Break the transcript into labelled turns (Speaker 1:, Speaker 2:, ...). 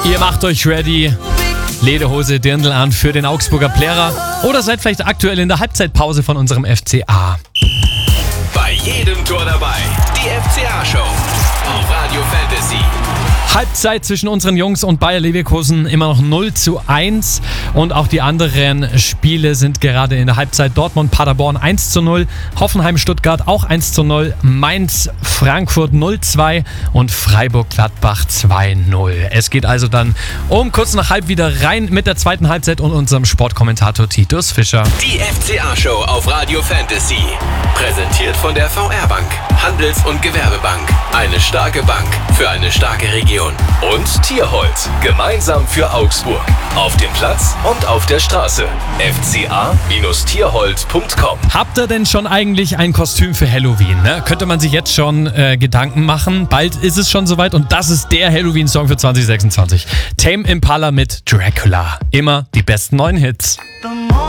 Speaker 1: Ihr macht euch ready, Lederhose, Dirndl an für den Augsburger Plärrer oder seid vielleicht aktuell in der Halbzeitpause von unserem FCA.
Speaker 2: Bei jedem Tor dabei, die FCA-Show auf Radio Fantasy.
Speaker 1: Halbzeit zwischen unseren Jungs und Bayer Leverkusen immer noch 0:1 und auch die anderen Spiele sind gerade in der Halbzeit. Dortmund, Paderborn 1:0, Hoffenheim, Stuttgart auch 1:0, Mainz, Frankfurt 0:2 und Freiburg, Gladbach 2:0. Es geht also dann um kurz nach halb wieder rein mit der zweiten Halbzeit und unserem Sportkommentator Titus Fischer.
Speaker 2: Die FCA-Show auf Radio Fantasy. Präsentiert von der VR-Bank, Handels- und Gewerbebank. Eine starke Bank für eine starke Region. Und Tierholz, gemeinsam für Augsburg. Auf dem Platz und auf der Straße. fca-tierholz.com.
Speaker 1: Habt ihr denn schon eigentlich ein Kostüm für Halloween? Ne? Könnte man sich jetzt schon Gedanken machen. Bald ist es schon soweit und das ist der Halloween-Song für 2026. Tame Impala mit Dracula. Immer die besten neuen Hits.